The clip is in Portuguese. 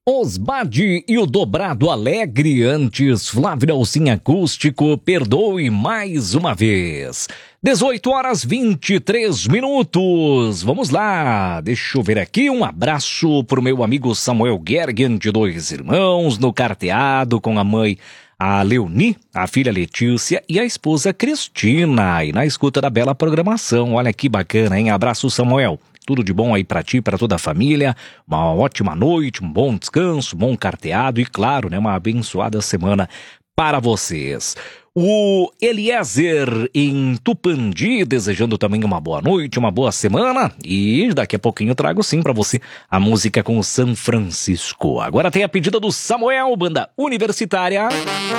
Osbade e o Dobrado Alegre, antes Flávio Dalcin Acústico, perdoe mais uma vez. 18h23. Vamos lá, deixa eu ver aqui, um abraço pro meu amigo Samuel Gergen, de Dois Irmãos, no Carteado, com a mãe a Leoni, a filha Letícia e a esposa Cristina, e na escuta da bela programação. Olha que bacana, hein? Abraço, Samuel. Tudo de bom aí pra ti, pra toda a família, uma ótima noite, um bom descanso, bom carteado e, claro, né, uma abençoada semana para vocês. O Eliezer em Tupandi, desejando também uma boa noite, uma boa semana, e daqui a pouquinho eu trago sim pra você a música com o São Francisco. Agora tem a pedida do Samuel, banda universitária.